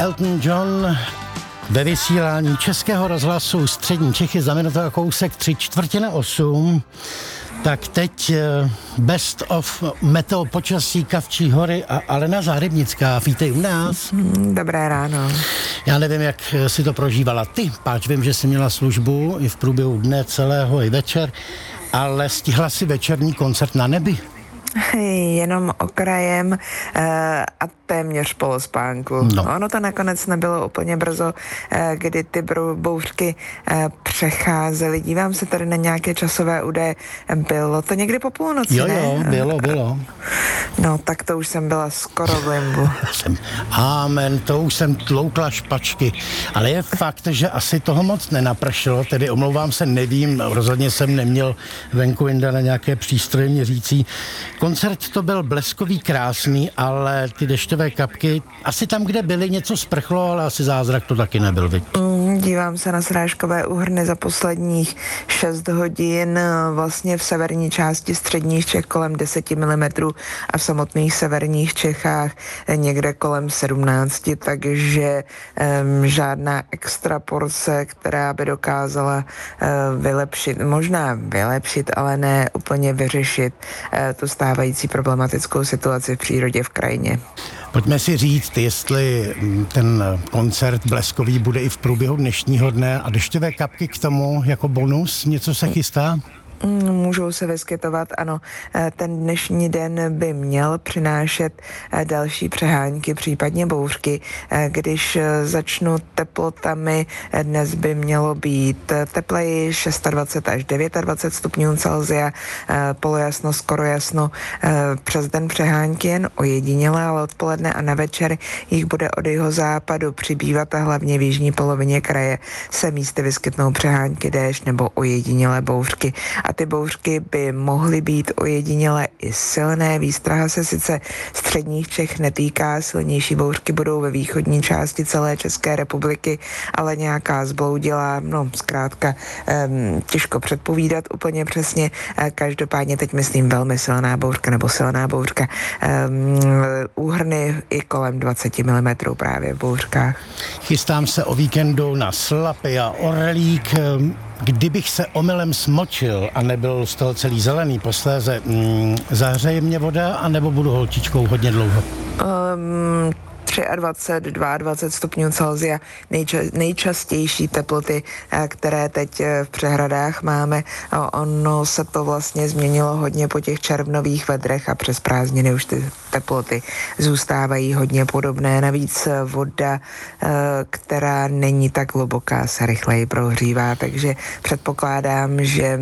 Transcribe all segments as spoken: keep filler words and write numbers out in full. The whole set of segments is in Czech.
Elton John ve vysílání Českého rozhlasu Střední Čechy za minutu a kousek tři čtvrtě na osm. Tak teď best of meteo počasí Kavčí hory a Alena Zahrebnická. Vítej u nás. Dobré ráno. Já nevím, jak si to prožívala ty, páč vím, že jsi měla službu i v průběhu dne celého i večer, ale stihla si večerní koncert na nebi? Jenom okrajem uh, a téměř polospánku. No. Ono to nakonec nebylo úplně brzo, uh, kdy ty bouřky uh, přecházely. Dívám se tady na nějaké časové údaje. Bylo to někdy po půlnoci, Jo, ne? jo, bylo, bylo. No, tak to už jsem byla skoro v limbu. Jsem, amen, to už jsem tloukla špačky. Ale je fakt, že asi toho moc nenapršelo, tedy omlouvám se, nevím, rozhodně jsem neměl venku jinde na nějaké přístroje měřící. Koncert to byl bleskový, krásný, ale ty dešťové kapky, asi tam, kde byly, něco sprchlo, ale asi zázrak to taky nebyl, viď? Mm, dívám se na srážkové úhrny za posledních šest hodin, vlastně v severní části středních Čech kolem deset milimetrů a v samotných severních Čechách někde kolem sedmnáct, takže um, žádná extra porce, která by dokázala uh, vylepšit, možná vylepšit, ale ne úplně vyřešit uh, tu stávající problematickou situaci v přírodě v krajině. Pojďme si říct, jestli ten koncert bleskový bude i v průběhu dnešního dne a dešťové kapky k tomu jako bonus, něco se chystá? Můžou se vyskytovat, ano. Ten dnešní den by měl přinášet další přehánky, případně bouřky. Když začnu teplotami, dnes by mělo být tepleji dvacet šest až dvacet devět stupňů Celsia, polojasno, skoro jasno. Přes den přehánky jen ojediněle, ale odpoledne a na večer jich bude od jihozápadu přibývat a hlavně v jižní polovině kraje se místy vyskytnou přehánky, déšť nebo ojedinělé bouřky. A ty bouřky by mohly být ojediněle i silné. Výstraha se sice středních Čech netýká, silnější bouřky budou ve východní části celé České republiky, ale nějaká zbloudila, no zkrátka um, těžko předpovídat úplně přesně. Každopádně teď myslím velmi silná bouřka nebo silná bouřka. Um, úhrny i kolem dvacet milimetrů právě v bouřkách. Chystám se o víkendu na Slapy a Orlík. Kdybych se omylem smočil a nebyl z toho celý zelený posléze, mm, zahřeje mě voda, anebo budu holčičkou hodně dlouho? Um, dvacet tři, dvacet dva stupňů Celsia, nejča- nejčastější teploty, které teď v přehradách máme. Ono se to vlastně změnilo hodně po těch červnových vedrech a přes prázdniny už ty teploty zůstávají hodně podobné. Navíc voda, která není tak hluboká, se rychleji prohřívá, takže předpokládám, že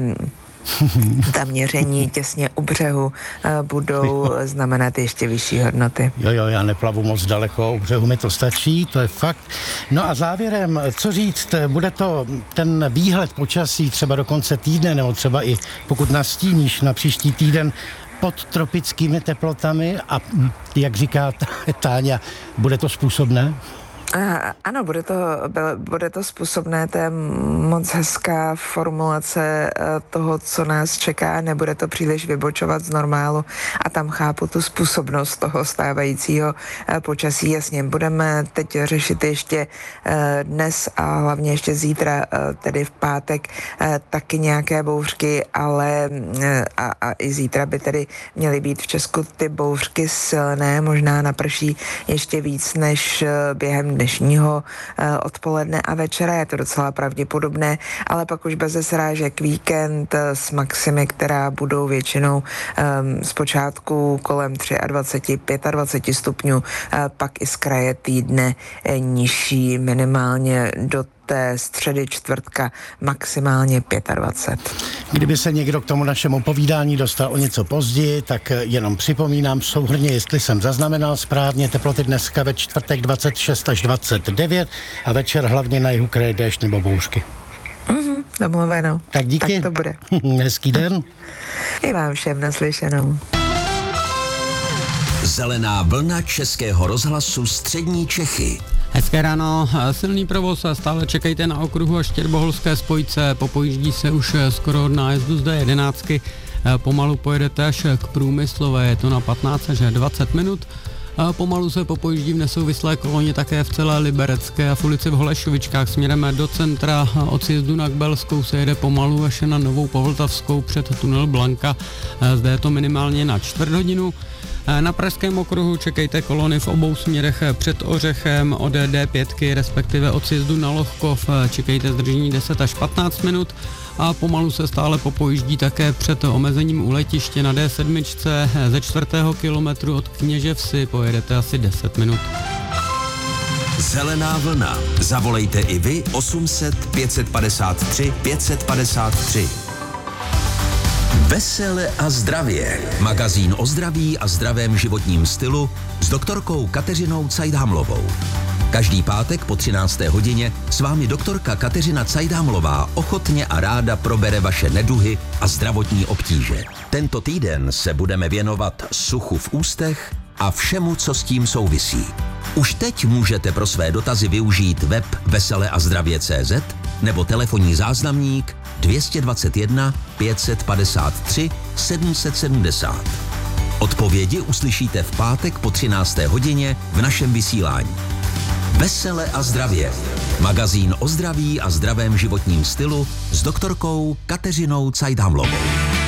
ta měření těsně u břehu uh, budou znamenat ještě vyšší hodnoty. Jo, jo, já neplavu moc daleko, u břehu mi to stačí, to je fakt. No a závěrem, co říct, bude to ten výhled počasí třeba do konce týdne, nebo třeba i pokud nastíníš na příští týden pod tropickými teplotami a jak říká Táňa, bude to způsobné? Uh, ano, bude to, bude to způsobné, to je moc hezká formulace uh, toho, co nás čeká, nebude to příliš vybočovat z normálu a tam chápu tu způsobnost toho stávajícího uh, počasí. Jasně, budeme teď řešit ještě uh, dnes a hlavně ještě zítra, uh, tedy v pátek, uh, taky nějaké bouřky, ale uh, a, a i zítra by tedy měly být v Česku ty bouřky silné, možná naprší ještě víc než uh, během dnešního uh, odpoledne a večera, je to docela pravděpodobné, ale pak už bez srážek víkend uh, s maximy, která budou většinou um, zpočátku kolem dvacet tři, dvacet pět stupňů, uh, pak i z kraje týdne uh, nižší, minimálně do té středy čtvrtka maximálně dvacet pět. Kdyby se někdo k tomu našemu povídání dostal o něco později, tak jenom připomínám souhrnně, jestli jsem zaznamenal správně, teploty dneska ve čtvrtek dvacet šest až dvacet devět a večer hlavně na jihu kraje déšť nebo bouřky. Mhm, domluveno. Tak díky. Tak to bude. Hezký den. I vám všem naslyšenou. Zelená vlna Českého rozhlasu Střední Čechy. Hezké ráno, silný provoz a stále čekejte na okruhu a Štěrboholské spojce, popojíždí se už skoro od nájezdu z D jedenáct, pomalu pojedete až k Průmyslové, je to na patnáct až dvacet minut. A pomalu se popojíždí v nesouvislé koloně také v celé Liberecké a v ulici v Holešovičkách směrem do centra. Od sjezdu na Kbelskou se jede pomalu až na Novou Povltavskou před tunel Blanka. Zde je to minimálně na čtvrt hodinu. Na pražském okruhu čekejte kolony v obou směrech před Ořechem od D pět, respektive od sjezdu na Lohkov. Čekejte zdržení deset až patnáct minut a pomalu se stále popojíždí také před omezením u letiště na D sedm. Ze čtvrtého kilometru od Kněževsi pojedete asi deset minut. Zelená vlna. Zavolejte i vy osm set pět padesát tři pět padesát tři. Vesele a zdravě. Magazín o zdraví a zdravém životním stylu s doktorkou Kateřinou Cajdhamlovou. Každý pátek po třinácté hodině s vámi doktorka Kateřina Cajdhamlová ochotně a ráda probere vaše neduhy a zdravotní obtíže. Tento týden se budeme věnovat suchu v ústech a všemu, co s tím souvisí. Už teď můžete pro své dotazy využít web vesele a zdravě tečka cé zet nebo telefonní záznamník dvě stě dvacet jedna pět padesát tři sedm set sedmdesát. Odpovědi uslyšíte v pátek po třinácté hodině v našem vysílání. Vesele a zdravě. Magazín o zdraví a zdravém životním stylu s doktorkou Kateřinou Cajdhamlovou.